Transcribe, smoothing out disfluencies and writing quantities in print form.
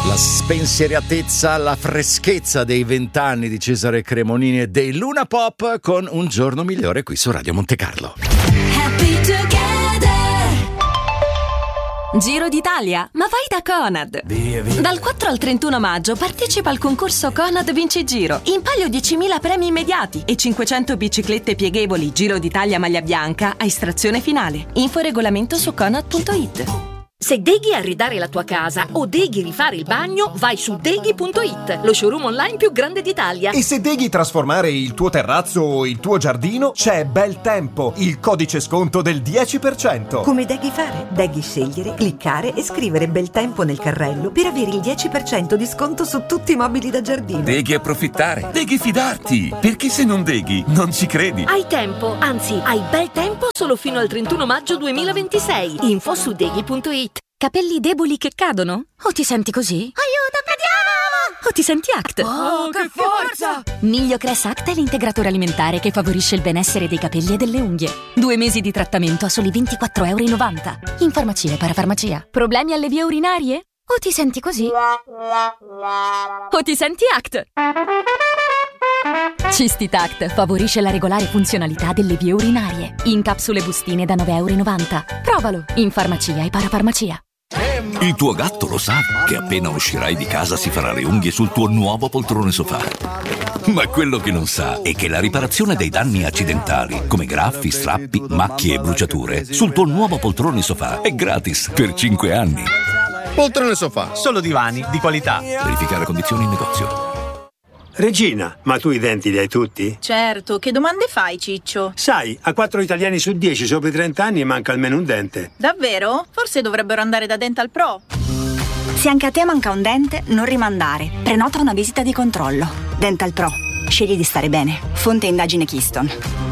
La spensieratezza, la freschezza dei 20 anni di Cesare Cremonini e dei Luna Pop con Un giorno migliore qui su Radio Monte Carlo. Happy together. Giro d'Italia, ma vai da Conad. Via. Dal 4 al 31 maggio partecipa al concorso Conad Vinci Giro. In palio 10.000 premi immediati e 500 biciclette pieghevoli Giro d'Italia maglia bianca a estrazione finale. Info e regolamento su conad.it. Se deghi arredare la tua casa o deghi rifare il bagno, vai su deghi.it, lo showroom online più grande d'Italia. E se deghi trasformare il tuo terrazzo o il tuo giardino, c'è Bel Tempo, il codice sconto del 10%. Come deghi fare? Deghi scegliere, cliccare e scrivere Bel Tempo nel carrello per avere il 10% di sconto su tutti i mobili da giardino. Deghi approfittare, deghi fidarti, perché se non deghi non ci credi. Hai tempo, anzi hai bel tempo solo fino al 31 maggio 2026. Info su deghi.it. Capelli deboli che cadono? O ti senti così? Aiuto, cadiamo! O ti senti ACT? Oh, che forza! Migliocress ACT è l'integratore alimentare che favorisce il benessere dei capelli e delle unghie. 2 mesi di trattamento a soli €24,90. In farmacia e parafarmacia. Problemi alle vie urinarie? O ti senti così? O ti senti ACT? Cistitact favorisce la regolare funzionalità delle vie urinarie. In capsule bustine da €9,90. Provalo in farmacia e parafarmacia. Il tuo gatto lo sa che appena uscirai di casa si farà le unghie sul tuo nuovo poltrone sofà. Ma quello che non sa è che la riparazione dei danni accidentali, come graffi, strappi, macchie e bruciature, sul tuo nuovo poltrone sofà è gratis per 5 anni. Poltrone sofà, solo divani di qualità. Verificare condizioni in negozio. Regina, ma tu i denti li hai tutti? Certo, che domande fai, Ciccio? Sai, a 4 italiani su 10 sopra i 30 anni manca almeno un dente. Davvero? Forse dovrebbero andare da Dental Pro. Se anche a te manca un dente, non rimandare. Prenota una visita di controllo. Dental Pro. Scegli di stare bene. Fonte indagine Keystone.